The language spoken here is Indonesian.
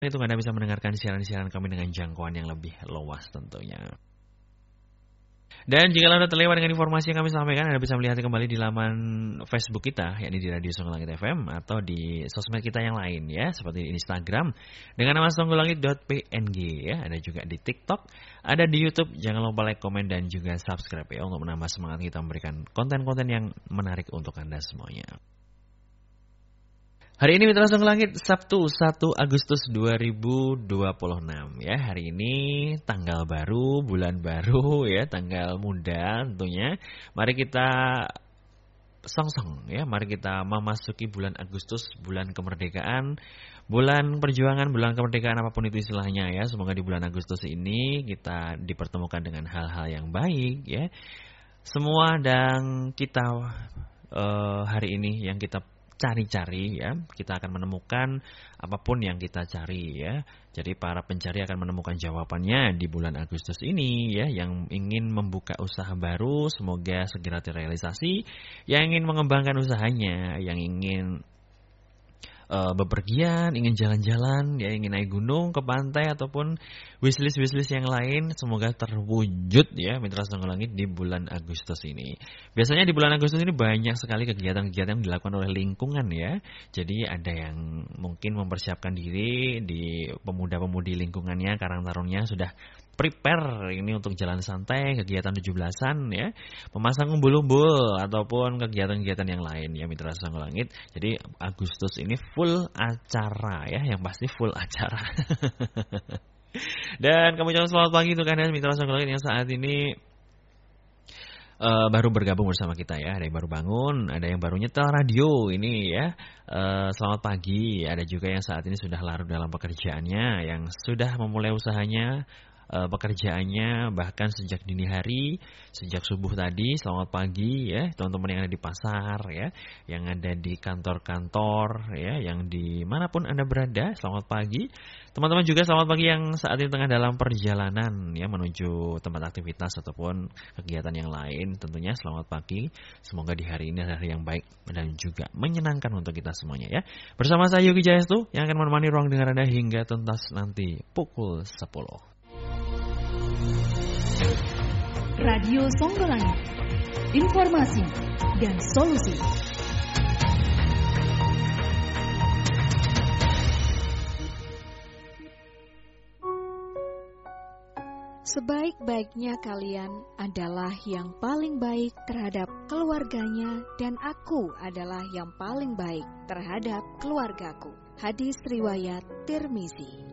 itu Anda bisa mendengarkan siaran-siaran kami dengan jangkauan yang lebih luas tentunya. Dan jika Anda terlewat dengan informasi yang kami sampaikan, Anda bisa melihat kembali di laman Facebook kita, yakni di Radio Songgolangit FM, atau di sosmed kita yang lain ya, seperti di Instagram dengan nama songgolangit.png ya. Ada juga di TikTok, ada di YouTube. Jangan lupa like, komen, dan juga subscribe ya, untuk menambah semangat kita memberikan konten-konten yang menarik untuk Anda semuanya. Hari ini Mitra Songgolangit Sabtu 1 Agustus 2026 ya. Hari ini tanggal baru, bulan baru ya, tanggal muda tentunya. Mari kita song-song ya, mari kita memasuki bulan Agustus, bulan kemerdekaan, bulan perjuangan, bulan kemerdekaan apapun itu istilahnya ya. Semoga di bulan Agustus ini kita dipertemukan dengan hal-hal yang baik ya. Semua dan kita hari ini yang kita cari-cari ya, kita akan menemukan apapun yang kita cari ya. Jadi para pencari akan menemukan jawabannya di bulan Agustus ini ya. Yang ingin membuka usaha baru semoga segera terrealisasi. Yang ingin mengembangkan usahanya, yang ingin bepergian, ingin jalan-jalan, ya ingin naik gunung ke pantai ataupun wishlist yang lain, semoga terwujud ya Mitra Songgolangit di bulan Agustus ini. Biasanya di bulan Agustus ini banyak sekali kegiatan-kegiatan yang dilakukan oleh lingkungan ya. Jadi ada yang mungkin mempersiapkan diri di pemuda-pemudi lingkungannya, karang tarunnya sudah prepare ini untuk jalan santai, kegiatan 17-an ya, memasang umbul-umbul ataupun kegiatan-kegiatan yang lain ya Mitra Songgolangit. Jadi Agustus ini full acara ya, yang pasti full acara. Dan kami ucapkan selamat pagi untuk Anda Mitra Songgolangit yang saat ini baru bergabung bersama kita ya. Ada yang baru bangun, ada yang baru nyetel radio ini ya. Selamat pagi. Ada juga yang saat ini sudah larut dalam pekerjaannya, yang sudah memulai usahanya, pekerjaannya bahkan sejak dini hari, sejak subuh tadi. Selamat pagi ya teman-teman yang ada di pasar ya, yang ada di kantor-kantor ya, yang dimanapun Anda berada, selamat pagi. Teman-teman juga selamat pagi yang saat ini tengah dalam perjalanan ya, menuju tempat aktivitas ataupun kegiatan yang lain. Tentunya selamat pagi, semoga di hari ini adalah hari yang baik dan juga menyenangkan untuk kita semuanya ya. Bersama saya Yogi Jayastu yang akan menemani ruang dengar Anda hingga tuntas nanti pukul 10. Radio Songgolangit, informasi dan solusi. Sebaik-baiknya kalian adalah yang paling baik terhadap keluarganya, dan aku adalah yang paling baik terhadap keluargaku. Hadis riwayat Tirmizi.